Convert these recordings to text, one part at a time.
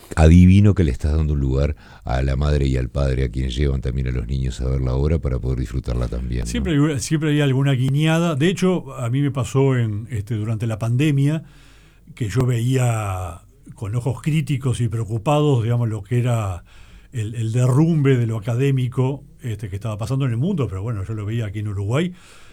adivino que le estás dando un lugar a la madre y al padre, a quienes llevan también a los niños a ver la obra para poder disfrutarla también, ¿no? Siempre hay alguna guiñada. De hecho, a mí me pasó durante la pandemia que yo veía con ojos críticos y preocupados, digamos, lo que era el derrumbe de lo académico que estaba pasando en el mundo, pero bueno, yo lo veía aquí en Uruguay,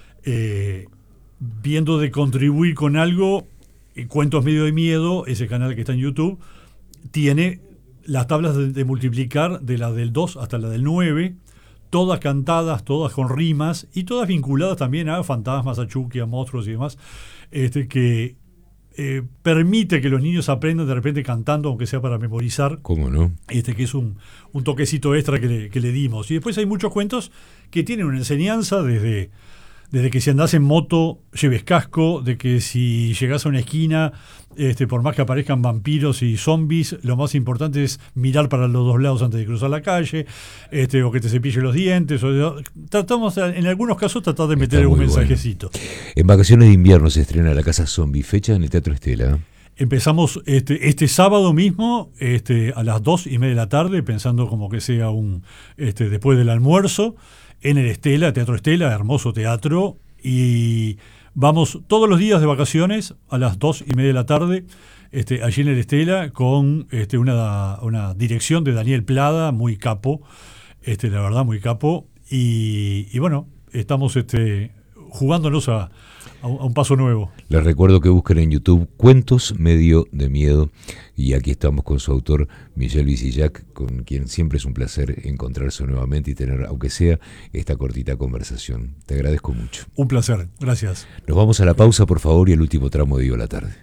viendo de contribuir con algo. Cuentos Medio de Miedo, ese canal que está en YouTube, tiene las tablas de multiplicar de la del 2 hasta la del 9, todas cantadas, todas con rimas y todas vinculadas también a fantasmas, a Chucky, a monstruos y demás, que permite que los niños aprendan de repente cantando, aunque sea para memorizar. ¿Cómo no? Que es un toquecito extra que le dimos. Y después hay muchos cuentos que tienen una enseñanza desde que si andás en moto lleves casco, de que si llegás a una esquina, por más que aparezcan vampiros y zombies, lo más importante es mirar para los dos lados antes de cruzar la calle, o que te cepille los dientes. Tratamos, en algunos casos, tratar de meter algún mensajecito. Bueno. En vacaciones de invierno se estrena La Casa Zombie, fecha en el Teatro Estela. Empezamos este sábado mismo a las 2:30 de la tarde, pensando como que sea después del almuerzo, en el Estela, Teatro Estela, hermoso teatro, y vamos todos los días de vacaciones a las 2:30 de la tarde, allí en el Estela, con una dirección de Daniel Plada, muy capo, la verdad, muy capo, y bueno, estamos jugándonos a un paso nuevo. Les recuerdo que busquen en YouTube Cuentos Medio de Miedo, y aquí estamos con su autor, Michel Visillac, con quien siempre es un placer encontrarse nuevamente y tener, aunque sea, esta cortita conversación. Te agradezco mucho. Un placer, gracias. Nos vamos a la pausa, por favor, y el último tramo de Viva la Tarde.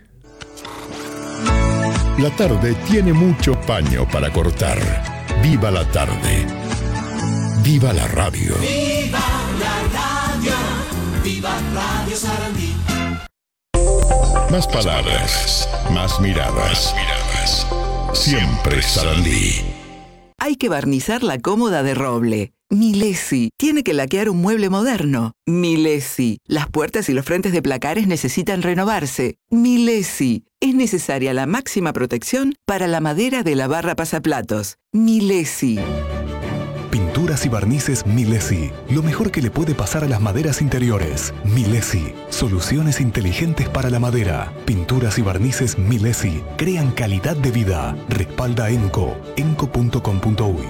La tarde tiene mucho paño para cortar. Viva la tarde. Viva la radio. Viva la radio. Viva Radio Sarandí. Más palabras, más miradas. Siempre Sarandí. Hay que barnizar la cómoda de roble. Milesi. Tiene que laquear un mueble moderno. Milesi. Las puertas y los frentes de placares necesitan renovarse. Milesi. Es necesaria la máxima protección para la madera de la barra pasaplatos. Milesi. Pinturas y barnices Milesi. Lo mejor que le puede pasar a las maderas interiores. Milesi. Soluciones inteligentes para la madera. Pinturas y barnices Milesi. Crean calidad de vida. Respalda Enco. enco.com.uy.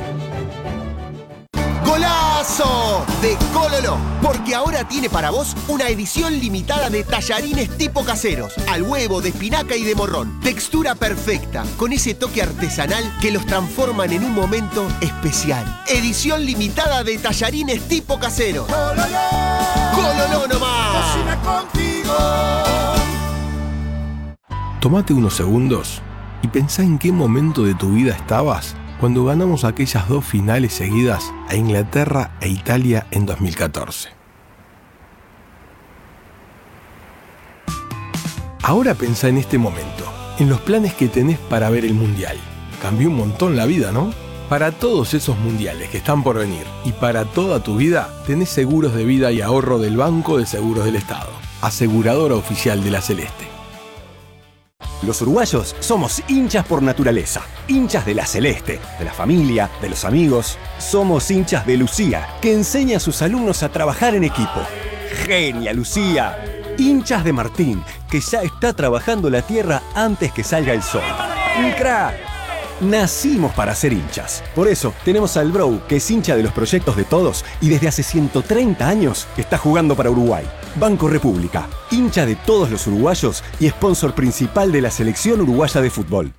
¡Golazo! De Cololo, porque ahora tiene para vos una edición limitada de tallarines tipo caseros, al huevo, de espinaca y de morrón. Textura perfecta, con ese toque artesanal que los transforman en un momento especial. Edición limitada de tallarines tipo caseros. ¡Cololo! ¡Cololo nomás! ¡Cocina contigo! Tómate unos segundos y pensá en qué momento de tu vida estabas cuando ganamos aquellas 2 finales seguidas a Inglaterra e Italia en 2014. Ahora pensá en este momento, en los planes que tenés para ver el Mundial. Cambió un montón la vida, ¿no? Para todos esos mundiales que están por venir y para toda tu vida, tenés seguros de vida y ahorro del Banco de Seguros del Estado, aseguradora oficial de la Celeste. Los uruguayos somos hinchas por naturaleza, hinchas de la Celeste, de la familia, de los amigos. Somos hinchas de Lucía, que enseña a sus alumnos a trabajar en equipo. ¡Genia, Lucía! Hinchas de Martín, que ya está trabajando la tierra antes que salga el sol. ¡Un crack! Nacimos para ser hinchas. Por eso tenemos al Bro, que es hincha de los proyectos de todos y desde hace 130 años está jugando para Uruguay. Banco República, hincha de todos los uruguayos y sponsor principal de la selección uruguaya de fútbol.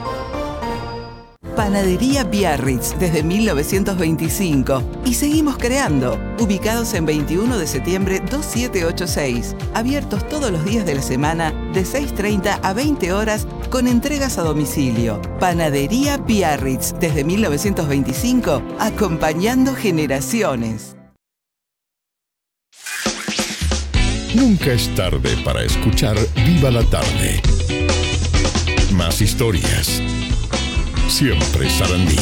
Panadería Biarritz desde 1925 y seguimos creando, ubicados en 21 de septiembre 2786, abiertos todos los días de la semana de 6:30 a 20 horas con entregas a domicilio. Panadería Biarritz desde 1925, acompañando generaciones. Nunca es tarde para escuchar Viva la Tarde. Más historias. Siempre Sarandí.